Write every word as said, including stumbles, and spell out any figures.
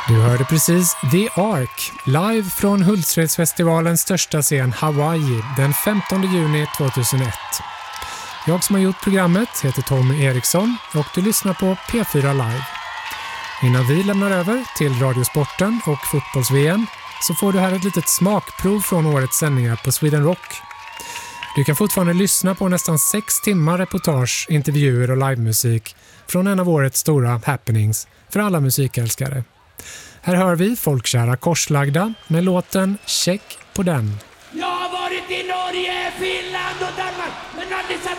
Du hörde precis The Ark, live från Hultsfredsfestivalens största scen Hawaii den femtonde juni tjugohundraett. Jag som har gjort programmet heter Tommy Eriksson och du lyssnar på P fyra Live. Innan vi lämnar över till Radiosporten och fotbolls-V M så får du här ett litet smakprov från årets sändningar på Sweden Rock. Du kan fortfarande lyssna på nästan sex timmar reportage, intervjuer och livemusik från en av årets stora happenings för alla musikälskare. Här hör vi folkkära Korslagda med låten Check på den. Jag har varit i Norge, Finland och Danmark men aldrig